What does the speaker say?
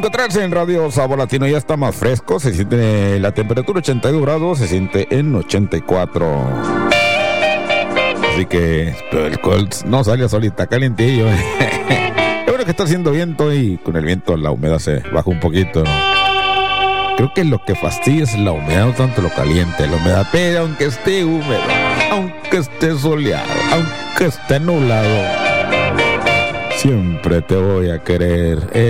5:13 en Radio Sabor Latino. Ya está más fresco. Se siente la temperatura 82 grados. Se siente en 84. Así que el Colts no sale solita, calientillo. Es bueno que está haciendo viento y con el viento la humedad se baja un poquito, ¿no? Creo que lo que fastidia es la humedad, no tanto lo caliente. La humedad, pero aunque esté húmedo, aunque esté soleado, aunque esté nublado, siempre te voy a querer.